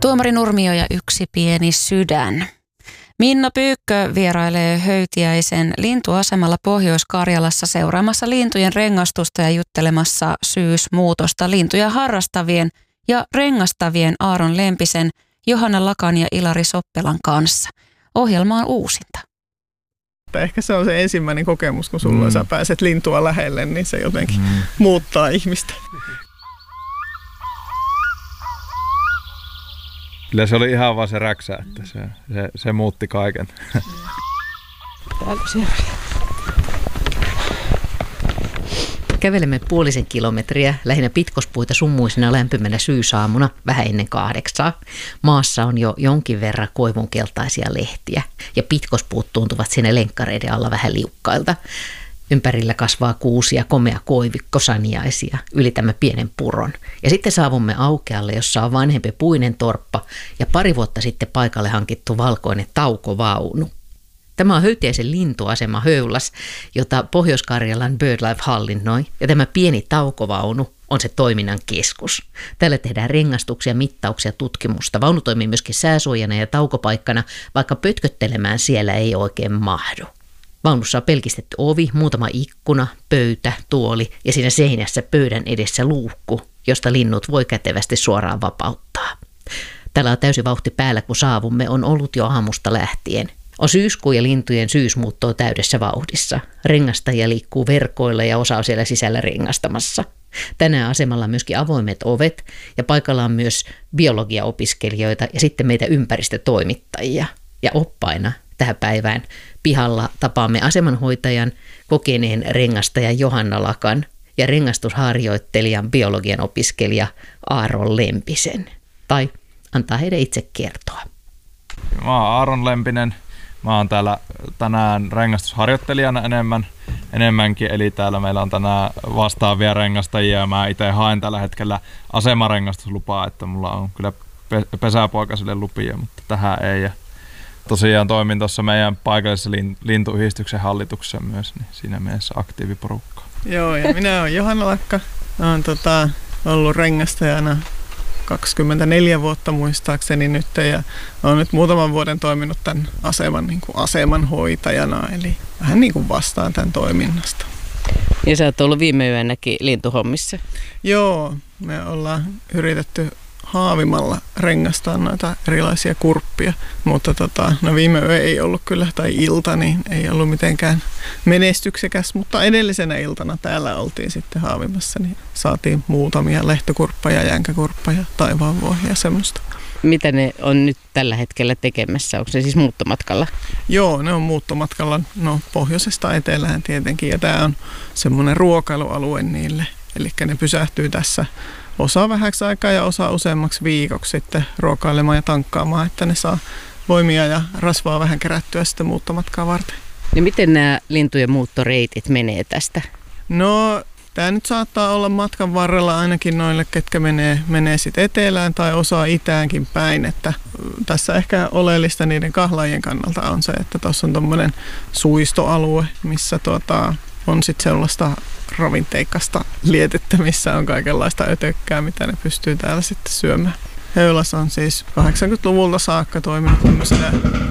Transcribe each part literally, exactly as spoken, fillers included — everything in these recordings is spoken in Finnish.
Tuomari Nurmio ja yksi pieni sydän. Minna Pyykkö vierailee Höytiäisen lintuasemalla Pohjois-Karjalassa seuraamassa lintujen rengastusta ja juttelemassa syysmuutosta lintuja harrastavien ja rengastavien Aaron Lempisen, Johanna Lakan ja Ilari Soppelan kanssa. Ohjelma on uusinta. Ehkä se on se ensimmäinen kokemus, kun sulla mm. sä pääset lintua lähelle, niin se jotenkin mm. muuttaa ihmistä. Kyllä se oli ihan vaan se räksä, että se, se, se muutti kaiken. Kävelemme puolisen kilometriä lähinnä pitkospuita summuisena lämpimänä syysaamuna vähän ennen kahdeksaa. Maassa on jo jonkin verran koivunkeltaisia lehtiä ja pitkospuut tuntuvat siinä lenkkareiden alla vähän liukkailta. Ympärillä kasvaa kuusia, komea koivikko, saniaisia. Ylitämme pienen puron. Ja sitten saavumme aukealle, jossa on vanhempi puinen torppa ja pari vuotta sitten paikalle hankittu valkoinen taukovaunu. Tämä on Höytiäisen lintuasema Höylas, jota Pohjois-Karjalan BirdLife hallinnoi. Ja tämä pieni taukovaunu on se toiminnan keskus. Täällä tehdään rengastuksia, mittauksia, tutkimusta. Vaunu toimii myöskin sääsuojana ja taukopaikkana, vaikka pötköttelemään siellä ei oikein mahdu. Vaunussa on pelkistetty ovi, muutama ikkuna, pöytä, tuoli ja siinä seinässä pöydän edessä luukku, josta linnut voi kätevästi suoraan vapauttaa. Täällä on täysi vauhti päällä, kun saavumme, on ollut jo aamusta lähtien. On syyskuu ja lintujen syysmuutto täydessä vauhdissa. Rengastajia liikkuu verkoilla ja osa on siellä sisällä rengastamassa. Tänään asemalla on myöskin avoimet ovet ja paikalla on myös biologiaopiskelijoita ja sitten meitä ympäristötoimittajia ja oppaina. Tähän päivään pihalla tapaamme asemanhoitajan, kokeneen rengastajan Johanna Lakan ja rengastusharjoittelijan biologian opiskelija Aaron Lempisen. Tai antaa heidän itse kertoa. Mä oon Aaron Lempinen. Mä oon täällä tänään rengastusharjoittelijana enemmän, enemmänkin. Eli täällä meillä on tänään vastaavia rengastajia ja mä itse haen tällä hetkellä asemarengastuslupaa, että mulla on kyllä pesäpoikaisille lupia, mutta tähän ei. Ja tosiaan toimin tuossa meidän paikallisessa lintuyhdistyksen hallituksessa myös, niin siinä mielessä aktiiviporukkaa. Joo, ja minä olen Johanna Lakka. Olen tota, ollut rengastajana kaksikymmentäneljä vuotta muistaakseni nyt ja olen nyt muutaman vuoden toiminut tämän aseman, niin kuin asemanhoitajana, eli vähän niin kuin vastaan tämän toiminnasta. Ja sä oot ollut viime yönäkin lintuhommissa. Joo, me ollaan yritetty haavimalla rengastaa noita erilaisia kurppia, mutta tota, no viime yö ei ollut kyllä, tai ilta, niin ei ollut mitenkään menestyksekäs, mutta edellisenä iltana täällä oltiin sitten haavimassa, niin saatiin muutamia lehtokurppeja, jänkäkurppeja, taivaanvuohia ja semmoista. Mitä ne on nyt tällä hetkellä tekemässä? Onko se siis muuttomatkalla? Joo, ne on muuttomatkalla, no pohjoisesta etelään tietenkin, ja tämä on semmoinen ruokailualue niille, eli ne pysähtyy tässä osa vähäksi aikaa ja osa useammaksi viikoksi sitten ruokailemaan ja tankkaamaan, että ne saa voimia ja rasvaa vähän kerättyä sitten muuttomatkaa varten. Ja miten nämä lintujen muuttoreitit menee tästä? No, tämä nyt saattaa olla matkan varrella ainakin noille, ketkä menee, menee sitten etelään tai osa itäänkin päin. Että tässä ehkä oleellista niiden kahlaajien kannalta on se, että tuossa on tuommoinen suistoalue, missä tuota, on sitten sellaista ravinteikasta lietettä, missä on kaikenlaista ötökkää, mitä ne pystyy täällä sitten syömään. Höylas on siis kahdeksankymmentäluvulta saakka toiminut tämmöisenä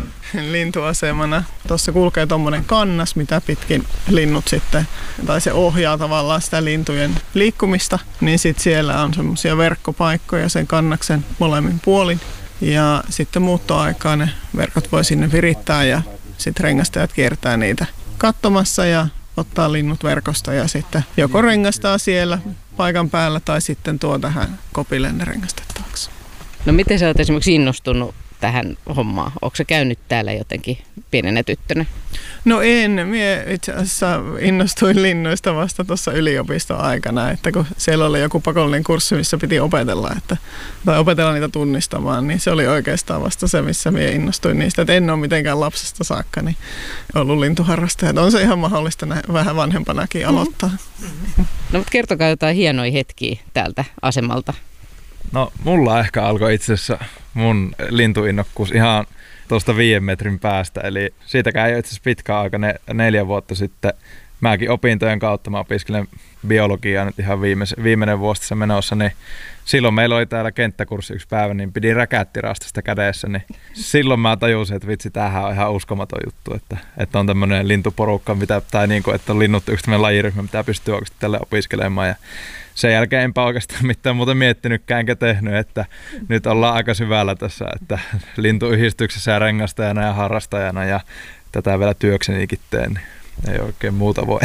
lintuasemana. Tuossa kulkee tommonen kannas, mitä pitkin linnut sitten, tai se ohjaa tavallaan sitä lintujen liikkumista, niin sitten siellä on semmoisia verkkopaikkoja sen kannaksen molemmin puolin. Ja sitten muuttoaikaan ne verkot voi sinne virittää ja sitten rengastajat kiertää niitä katsomassa ja ottaa linnut verkosta ja sitten joko rengastaa siellä paikan päällä tai sitten tuo tähän kopille ne rengastettavaksi. No miten sä oot esimerkiksi innostunut tähän hommaan? Onko se käynyt täällä jotenkin pienenä tyttönä? No en. Mie itse asiassa innostuin linnuista vasta tuossa yliopiston aikana, että kun siellä oli joku pakollinen kurssi, missä piti opetella, että, tai opetella niitä tunnistamaan, niin se oli oikeastaan vasta se, missä mie innostuin niistä. Että en ole mitenkään lapsesta saakka niin ollut lintuharrastaja. On se ihan mahdollista näin, vähän vanhempanakin aloittaa. Mm-hmm. No mutta kertokaa jotain hienoja hetkiä täältä asemalta. No mulla ehkä alkoi itse asiassa mun lintuinnokkuus ihan tuosta viiden metrin päästä, eli siitäkään ei ole itse asiassa pitkä aika, ne, neljä vuotta sitten mäkin opintojen kautta, mä opiskelen biologiaa nyt ihan viimeis, viimeinen vuosi tässä menossa, niin silloin meillä oli täällä kenttäkurssi yksi päivä, niin pidin räkättirastasta kädessä, niin silloin mä tajusin, että vitsi, tämähän on ihan uskomaton juttu, että, että on tämmöinen lintuporukka, mitä, tai niin kuin, että on linnut yksi tämmöinen lajiryhmä, mitä pystyy oikeasti tälle opiskelemaan. Ja sen jälkeen enpä oikeastaan mitään muuta miettinytkään enkä tehnyt, että nyt ollaan aika syvällä tässä, että lintuyhdistyksessä ja rengastajana ja harrastajana ja tätä vielä työksenikin teen. Ei oikein muuta voi.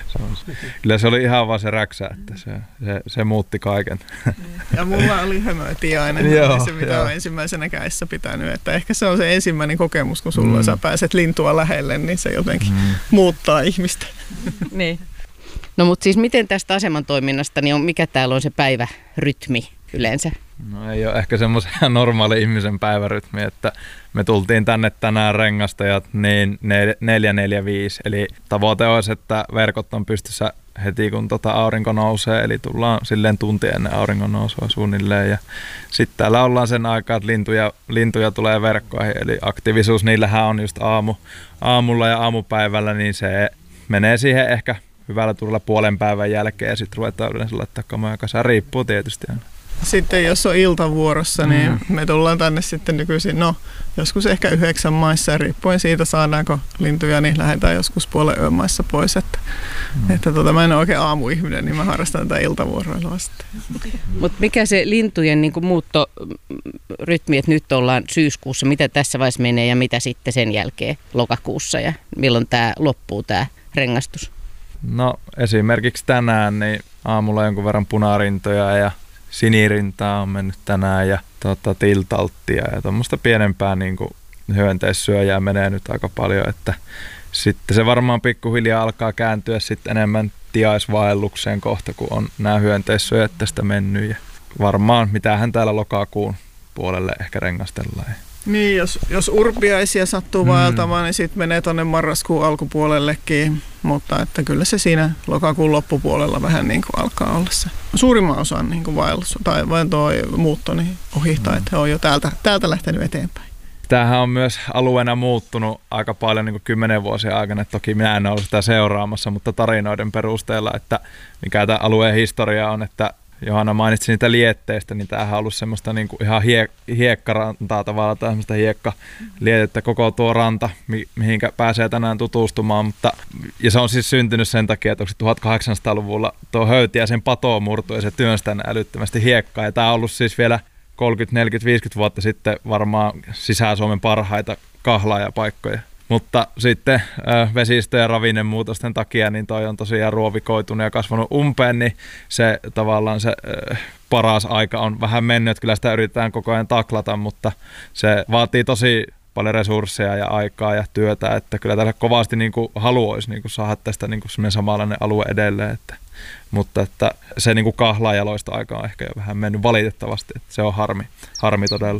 Kyllä se oli ihan vaan se räksä, että se, se, se muutti kaiken. Ja mulla oli hömötiainen, se mitä olen ensimmäisenä kädessä pitänyt. Että ehkä se on se ensimmäinen kokemus, kun sulla mm. sä pääset lintua lähelle, niin se jotenkin mm. muuttaa ihmistä. Niin. No mutta siis miten tästä aseman toiminnasta, niin on, mikä täällä on se päivärytmi yleensä? No ei ole ehkä semmoisen normaali ihmisen päivärytmi, että me tultiin tänne tänään rengastajat niin neljä neljä viisi, eli tavoite olisi, että verkot on pystyssä heti kun tota aurinko nousee, eli tullaan silleen tunti ennen auringon nousua suunnilleen, ja sitten täällä ollaan sen aikaa, että lintuja, lintuja tulee verkkoihin, eli aktiivisuus niillähän on just aamu, aamulla ja aamupäivällä, niin se menee siihen ehkä hyvällä turvalla puolen päivän jälkeen, ja sitten ruvetaan yleensä laittaa kamoja kasaan, riippuu tietysti aina. Sitten jos on iltavuorossa, niin mm. me tullaan tänne sitten nykyisin, no joskus ehkä yhdeksän maissa, ja riippuen siitä saadaanko lintuja, niin lähdetään joskus puolen yön maissa pois. Että, mm. että tota, mä en ole oikein aamuihminen, niin mä harrastan tätä iltavuoroilua sitten. Mutta mikä se lintujen niin kuin muuttorytmi, että nyt ollaan syyskuussa, mitä tässä vaiheessa menee ja mitä sitten sen jälkeen lokakuussa ja milloin tämä loppuu tämä rengastus? No esimerkiksi tänään niin aamulla jonkun verran punarintoja ja sinirintaa on mennyt tänään ja tota, tiltalttia ja tuommoista pienempää niin kuin hyönteissyöjää menee nyt aika paljon, että sitten se varmaan pikkuhiljaa alkaa kääntyä sitten enemmän tiaisvaellukseen kohta, kun on nämä hyönteissyöjät tästä mennyt ja varmaan mitähän täällä lokakuun puolelle ehkä rengastellaan. Niin, jos, jos urpiaisia sattuu vaeltamaan, mm. niin sitten menee tuonne marraskuun alkupuolellekin, mutta että kyllä se siinä lokakuun loppupuolella vähän niin kuin alkaa olla se suurimman osan niin kuin vaellus tai vain tuo muutto niin ohittaa, mm. että he on jo täältä, täältä lähtenyt eteenpäin. Tämähän on myös alueena muuttunut aika paljon niin kuin kymmenen vuosien aikana. Toki minä en ole sitä seuraamassa, mutta tarinoiden perusteella, että mikä tämä alueen historia on, että Johanna mainitsi niitä lietteistä, niin tämähän on ollut semmoista niin kuin ihan hie, hiekkarantaa tavallaan, tai semmoista hiekkaliettettä koko tuo ranta, mi, mihinkä pääsee tänään tutustumaan, mutta ja se on siis syntynyt sen takia, että tuhatkahdeksansataaluvulla tuo Höytiäisen pato murtui ja se työnsi tänne älyttömästi hiekkaa, ja tämä on ollut siis vielä kolmekymmentä, neljäkymmentä, viisikymmentä vuotta sitten varmaan Sisä-Suomen parhaita kahlaajapaikkoja. Mutta sitten äh, vesistö- ja ravinnemuutosten takia niin toi on tosiaan ruovikoitunut ja kasvanut umpeen, niin se tavallaan se äh, paras aika on vähän mennyt, että kyllä sitä yritetään koko ajan taklata, mutta se vaatii tosi paljon resursseja ja aikaa ja työtä, että kyllä täällä kovasti niin kuin haluaisi niin kuin saada tästä niin kuin semmoinen samanlainen alue edelleen, että, mutta että se niin kuin kahlaajaloista aika on ehkä jo vähän mennyt valitettavasti, että se on harmi, harmi todella.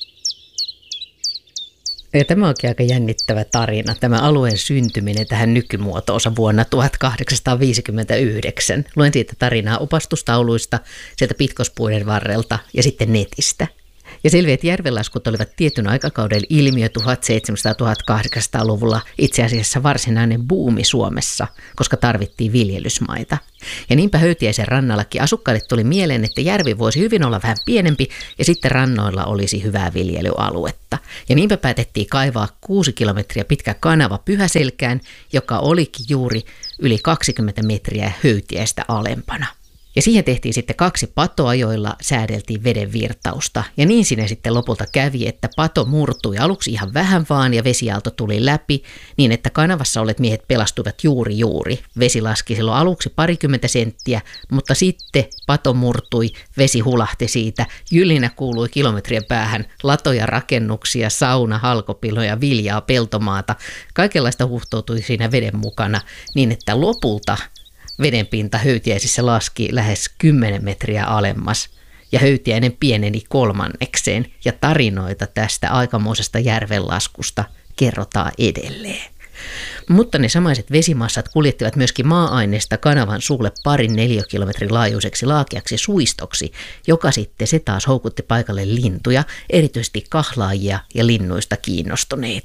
Ja tämä onkin aika jännittävä tarina, tämä alueen syntyminen tähän nykymuotoonsa vuonna tuhatkahdeksansataaviisikymmentäyhdeksän. Luen siitä tarinaa opastustauluista, sieltä pitkospuiden varrelta ja sitten netistä. Ja selviää, että järvenlaskut olivat tietyn aikakauden ilmiö tuhatseitsemänsataa-tuhatkahdeksansataaluvulla itse asiassa varsinainen buumi Suomessa, koska tarvittiin viljelysmaita. Ja niinpä Höytiäisen rannallakin asukkaille tuli mieleen, että järvi voisi hyvin olla vähän pienempi ja sitten rannoilla olisi hyvää viljelyaluetta. Ja niinpä päätettiin kaivaa kuusi kilometriä pitkä kanava Pyhäselkään, joka olikin juuri yli kaksikymmentä metriä Höytiäistä alempana. Ja siihen tehtiin sitten kaksi patoa, joilla säädeltiin veden virtausta. Ja niin sinne sitten lopulta kävi, että pato murtui aluksi ihan vähän vaan ja vesiaalto tuli läpi niin, että kanavassa olleet miehet pelastuivat juuri juuri. Vesi laski silloin aluksi parikymmentä senttiä, mutta sitten pato murtui, vesi hulahti siitä. Jylinä kuului kilometrien päähän latoja, rakennuksia, sauna, halkopiloja, viljaa, peltomaata. Kaikenlaista huhtoutui siinä veden mukana niin, että lopulta vedenpinta Höytiäisissä laski lähes kymmenen metriä alemmas ja Höytiäinen pieneni kolmannekseen ja tarinoita tästä aikamoisesta järvenlaskusta kerrotaan edelleen. Mutta ne samaiset vesimassat kuljettivat myöskin maa-aineesta kanavan suulle parin neliökilometrin laajuiseksi laakeaksi suistoksi, joka sitten se taas houkutti paikalle lintuja, erityisesti kahlaajia ja linnuista kiinnostuneita.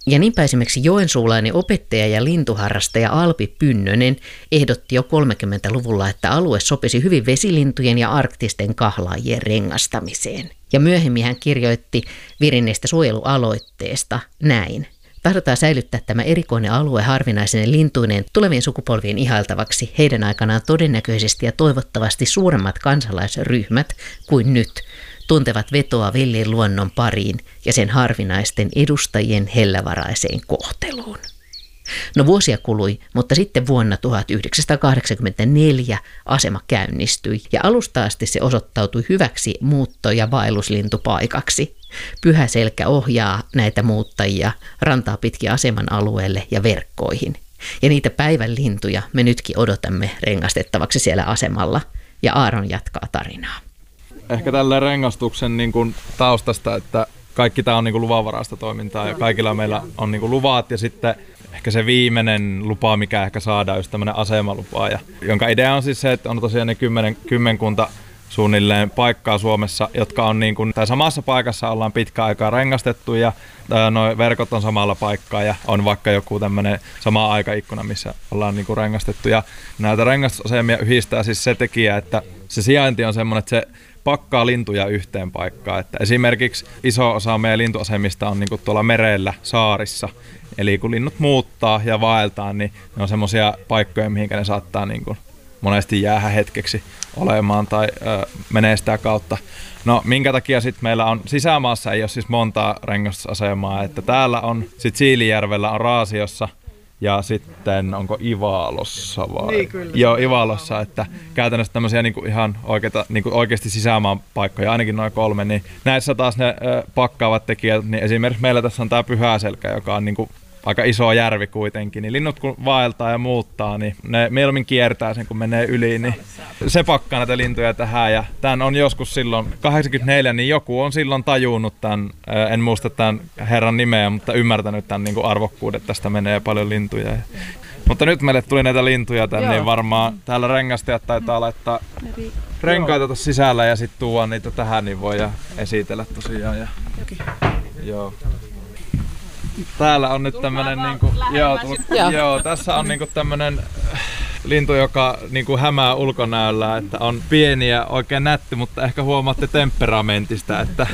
Ja niinpä esimerkiksi joensuulainen opettaja ja lintuharrastaja Alpi Pynnönen ehdotti jo kolmekymmentäluvulla, että alue sopisi hyvin vesilintujen ja arktisten kahlaajien rengastamiseen. Ja myöhemmin hän kirjoitti Virinneistä suojelualoitteesta näin. Tahdotaan säilyttää tämä erikoinen alue harvinaisen lintuineen tulevien sukupolvien ihailtavaksi heidän aikanaan todennäköisesti ja toivottavasti suuremmat kansalaisryhmät kuin nyt tuntevat vetoa villin luonnon pariin ja sen harvinaisten edustajien hellävaraiseen kohteluun. No vuosia kului, mutta sitten vuonna tuhatyhdeksänsataakahdeksankymmentäneljä asema käynnistyi ja alusta asti se osoittautui hyväksi muutto- ja vaelluslintupaikaksi. Pyhäselkä ohjaa näitä muuttajia rantaa pitkin aseman alueelle ja verkkoihin. Ja niitä päivän lintuja me nytkin odotamme rengastettavaksi siellä asemalla. Ja Aaron jatkaa tarinaa. Ehkä tällä rengastuksen niin kuin taustasta, että kaikki tämä on niin kuin luvanvaraista toimintaa ja kaikilla meillä on niin kuin luvat ja sitten ehkä se viimeinen lupa, mikä ehkä saadaan, just tämmöinen asemalupa, ja, jonka idea on siis se, että on tosiaan ne kymmenen, kymmenkunta suunnilleen paikkaa Suomessa, jotka on niin kuin, tai samassa paikassa ollaan pitkä aikaa rengastettu ja nuo verkot on samalla paikkaa ja on vaikka joku tämmöinen sama aikaikkuna, missä ollaan niin kuin rengastettu. Ja näitä rengastusasemia yhdistää siis se tekijä, että se sijainti on semmoinen, että se pakkaa lintuja yhteen paikkaan. Että esimerkiksi iso osa meidän lintuasemista on niin kuin tuolla merellä, saarissa. Eli kun linnut muuttaa ja vaeltaa, niin ne on semmoisia paikkoja, mihinkä ne saattaa niin kuin monesti jäädä hetkeksi olemaan tai ö, menee sitä kautta. No minkä takia sitten meillä on sisämaassa ei ole siis montaa rengastusasemaa, että täällä on sitten Siilijärvellä on Raasiossa ja sitten onko Ivalossa vai? Niin, kyllä. Joo, Ivalossa, että käytännössä tämmöisiä niinku ihan oikeita, niinku oikeasti sisämaan paikkoja, ainakin noin kolme, niin näissä taas ne ö, pakkaavat tekijät, niin esimerkiksi meillä tässä on tää Pyhäselkä, joka on niinku aika iso järvi kuitenkin, niin linnut kun vaeltaa ja muuttaa, niin ne mieluummin kiertää sen, kun menee yli, niin se pakkaa näitä lintuja tähän. Ja tämän on joskus silloin, kahdeksankymmentäneljä, niin joku on silloin tajunnut tämän, en muista tämän herran nimeä, mutta ymmärtänyt tämän niin kuin arvokkuuden, että tästä menee paljon lintuja. Mutta nyt meille tuli näitä lintuja tänne, niin varmaan täällä rengastajat taitaa laittaa renkaita tuossa sisällä ja sitten tuoda niitä tähän, niin voi esitellä tosiaan. Ja, joo. Täällä on nyt tämmönen niinku, joo, tullut, joo, tässä on niinku tämmönen lintu, joka niinku hämää ulkonäöllä, että on pieni ja oikein nätti, mutta ehkä huomaatte temperamentista, että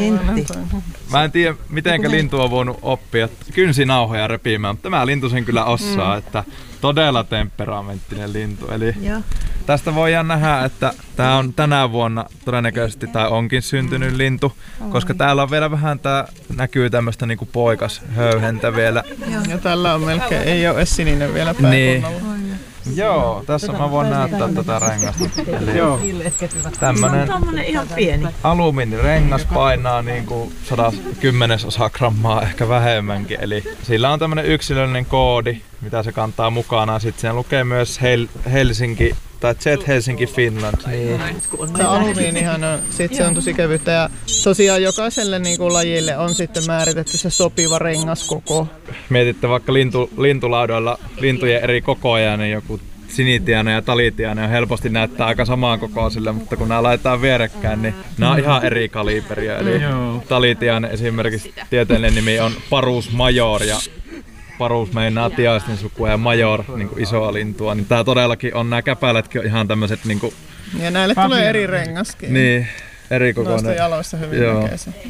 mä en tiedä mitenkä lintu on voinut oppia kynsinauhoja repimään, mutta tämä lintu sen kyllä osaa, että todella temperamenttinen lintu. Eli tästä voidaan nähdä, että tämä on tänä vuonna todennäköisesti tai onkin syntynyt lintu, koska täällä on vielä vähän, tää näkyy tämmöistä niinku poikashöyhentä vielä. Ja tällä on melkein, ei ole edes sininen vielä pääkunnalla. Niin. Joo, tässä mä voin näyttää tätä rengasta. Eli joo, tämmönen ihan pieni alumiinirengas painaa niinku sata kymmenesosa grammaa, ehkä vähemmänkin. Eli sillä on tämmönen yksilöllinen koodi, mitä se kantaa mukanaan. Sitten siinä lukee myös Hel- Helsinki tai Z Helsinki Finland. Niin. Se alumiinihan on, sit se on tosi kevyttä ja tosiaan jokaiselle niinku lajille on sitten määritetty se sopiva rengaskoko. Mietitte vaikka lintu, lintulaudoilla lintujen eri kokoja, niin joku sinitiainen ja talitiainen on helposti näyttää aika samaan kokoisille, mutta kun nämä laitetaan vierekkäin, niin nämä on ihan eri kaliberia. Eli talitiainen esimerkiksi tieteellinen nimi on Parus major ja Parus meinaa tiaisten sukua ja major niin kuin isoa lintua, niin tää todellakin on, nämä käpälätkin on ihan tämmöiset niinku. Ja näille tulee eri rengaskin. Niin, eri kokoinen. Noista jaloista hyvin joo. näkee se.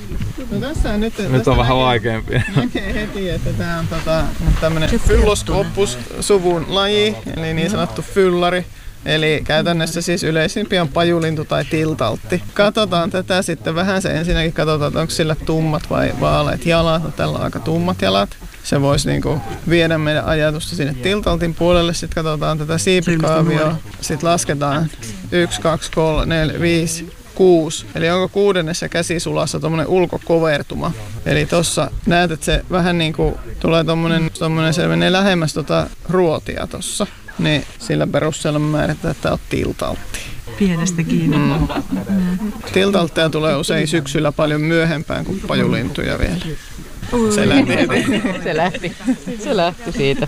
No tässä nyt, nyt tässä on vähän näkee, vaikeampi. Näkee heti, että tää on tota, tämmönen Phylloscoppus suvun laji, eli niin sanottu fyllari. Eli käytännössä siis yleisimpi on pajulintu tai tiltaltti. Katsotaan tätä sitten vähän, se ensinnäkin katsotaan, että onko sillä tummat vai vaaleat jalat. No, tällä on aika tummat jalat. Se voisi niinku viedä meidän ajatusta sinne tiltaltin puolelle. Sitten katsotaan tätä siipikaavioa. Sitten lasketaan yksi, kaksi, kolme, neljä, viisi, kuusi. Eli onko kuudennessa käsisulassa tommonen ulkokovertuma. Eli tossa näet, että se vähän niinku tulee tommonen, tommonen se menee lähemmäs tota ruotia tossa. Niin sillä perusteella määritetään, että on tiltaltti. Pienestä kiinni. Mm. Tiltaltteja tulee usein syksyllä paljon myöhempään kuin pajulintuja vielä. Se lähti heti. Se lähti. Se lähti siitä.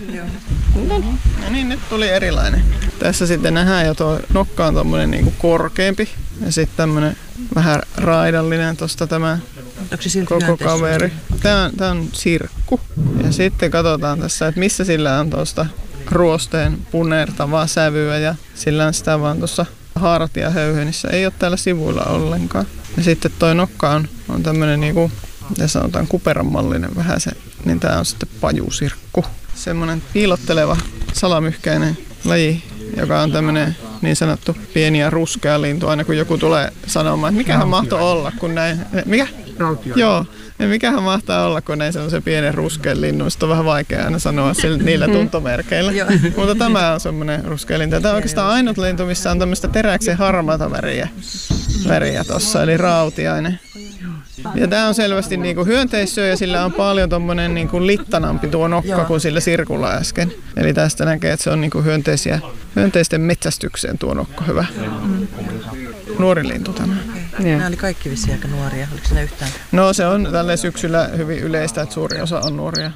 No niin, nyt tuli erilainen. Tässä sitten nähdään jo tuo nokka on tommonen niinku korkeampi ja sitten tämmönen vähän raidallinen tosta tämä Onko se silti koko hyönteissyys? kaveri. Tää on, tää on sirkku. Ja sitten katsotaan tässä, että missä sillä on tuosta ruosteen punertavaa sävyä ja sillä on sitä vaan tuossa hartiahöyhenissä. Ei ole täällä sivuilla ollenkaan. Ja sitten toi nokka on, on tämmönen niinku, ja sanotaan kuperanmallinen vähän se, niin tää on sitten pajusirkku. Semmonen piilotteleva salamyhkäinen laji, joka on tämmönen niin sanottu pieni ja ruskea lintu. Aina kun joku tulee sanomaan, että mikähän mahtoi olla, kun näin... Mikä? Rautio. Joo. Ja mikähän mahtaa olla, kun näin sellaisen pienen ruskean linnun. Sitä on vähän vaikea aina sanoa sillä, niillä tuntomerkeillä. Mutta tämä on semmoinen ruskea lintu. Tämä on oikeastaan ainut lintu, missä on tämmöistä teräksen harmaata väriä, väriä tossa, eli rautiainen. Ja tämä on selvästi niinku hyönteissyö ja sillä on paljon tommonen niinku littanampi tuo nokka kuin sillä sirkulla äsken. Eli tästä näkee, että se on niinku hyönteisiä, hyönteisten metsästykseen tuo nokka hyvä. Mm. Nuori lintu tämä. Nämä oli kaikki vissiin aika nuoria. Oliko ne yhtään? No se on tälle syksyllä hyvin yleistä, että suuri osa on nuoria.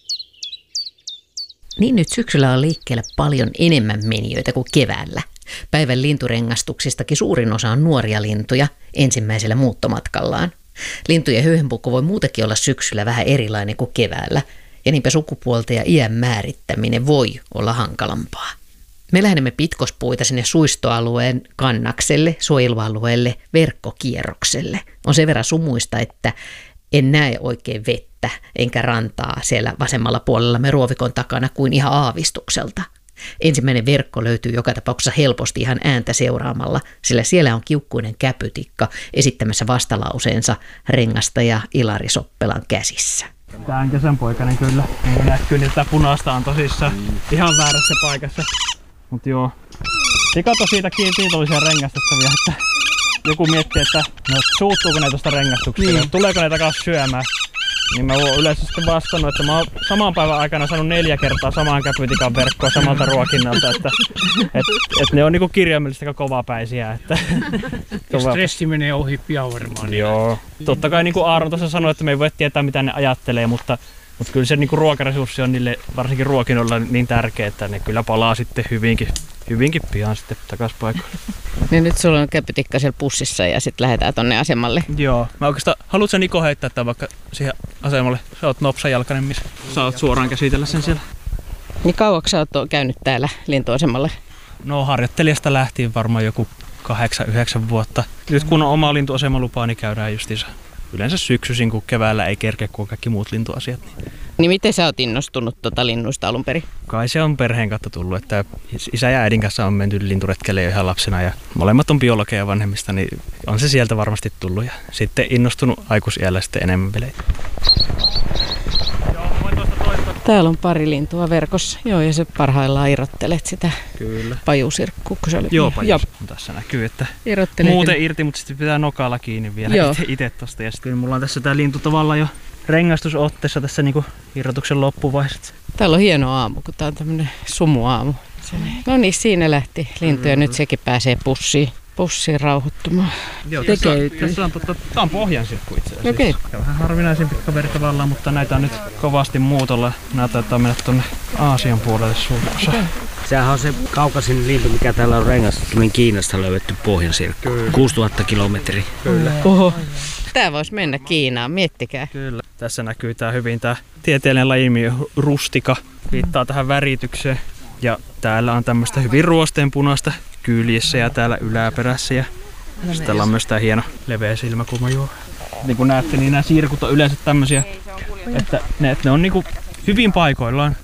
Niin nyt syksyllä on liikkeellä paljon enemmän menijöitä kuin keväällä. Päivän linturengastuksistakin suurin osa on nuoria lintuja ensimmäisellä muuttomatkallaan. Lintujen höyhenpukko voi muutenkin olla syksyllä vähän erilainen kuin keväällä, ja niinpä sukupuolta ja iän määrittäminen voi olla hankalampaa. Me lähdemme pitkospuita sinne suistoalueen kannakselle, suojelualueelle, verkkokierrokselle. On sen verran sumuista, että en näe oikein vettä enkä rantaa siellä vasemmalla puolella me ruovikon takana kuin ihan aavistukselta. Ensimmäinen verkko löytyy joka tapauksessa helposti ihan ääntä seuraamalla, sillä siellä on kiukkuinen käpytikka esittämässä vastalauseensa rengastaja Ilari Soppelan käsissä. Tää on kesänpoikainen kyllä. Niin näkyy, niin tätä punaista on tosissaan ihan väärässä paikassa. Mut joo. Sikat on siitä kiitollisia rengastettavia, että joku miettii, että no, suuttuuko ne tuosta rengastuksesta, niin. Tuleeko ne takaisin syömään. Niin mä oon yleensä sitten vastannut, että mä oon saman päivän aikana saanut neljä kertaa samaan käpytikan verkkoa samalta ruokinnalta, että et, et ne on niinku kirjaimellisesti aika kovapäisiä. Että, stressi menee ohi pian varmaan. Joo. Totta kai niin kuin Aaron tuossa sanoi, että me ei voi tietää mitä ne ajattelee, mutta, mutta kyllä se niin kuin ruokaresurssi on niille varsinkin ruokinnoilla niin tärkeä, että ne kyllä palaa sitten hyvinkin, hyvinkin pian sitten takaisin paikalle. Niin nyt sulla on käpytikka siellä pussissa ja sitten lähdetään tonne asemalle. Joo. Mä oikeastaan, haluatko Niko heittää tämän vaikka siihen asemalle? Sä oot nopsajalkainen, missä saat suoraan käsitellä sen siellä. Niin kauaksi sä oot käynyt täällä lintuasemalle? No harjoittelijasta lähtien varmaan joku kahdeksan yhdeksän vuotta. Nyt kun on oma lintuasemalupaa, niin käydään justiinsa yleensä syksyisin, kun keväällä ei kerkeä, kun on kaikki muut lintuasiat. Niin. Niin miten sä oot innostunut tuota linnuista alun perin? Kai se on perheen kautta tullut, että isä ja äidin kanssa on menty linturetkelle jo ihan lapsena ja molemmat on biologeja vanhemmista, niin on se sieltä varmasti tullut ja sitten innostunut aikuisiällä sitten enemmän pelejä. Täällä on pari lintua verkossa. Joo, ja sä parhaillaan irrottelet sitä Kyllä. pajusirkkua, kun se oli. Joo, pajus. Tässä näkyy, että muuten irti, mutta sitten pitää nokalla kiinni vielä itse tosta. Ja sitten mulla on tässä tää lintu tavallaan jo rengastusotteessa tässä niinku irrotuksen loppuvaiheessa. Täällä on hieno aamu, kun tää on tämmönen sumuaamu. No niin, siinä lähti lintu ja nyt sekin pääsee pussiin. Pussiin rauhoittumaan. Joo, tässä on, tässä on, totta, tää on pohjansirkku itse asiassa. Okei. Okay. Vähän harvinaisempi kaveri tavallaan, mutta näitä on nyt kovasti muutolla. Nää taitaa mennä tuonne Aasian puolelle suurin osa. Okay. Sehän on se kaukaisin lintu, mikä täällä on rengastettu, niin Kiinasta löydetty pohjansirkku. kuusituhatta kilometriä. Kyllä. Oho. Tää vois mennä Kiinaan, miettikää. Kyllä. Tässä näkyy tää hyvin tää tieteellinen lajimi rustika. Viittaa tähän väritykseen. Ja täällä on tämmöistä hyvin ruosteenpunaista kyljessä ja täällä yläperässä. Ja sitten täällä on myös tää hieno leveä silmäkulma. Joo. Niin kuin näette, niin nämä sirkut on yleensä tämmöisiä, että ne, että ne on niinku hyvin paikoillaan.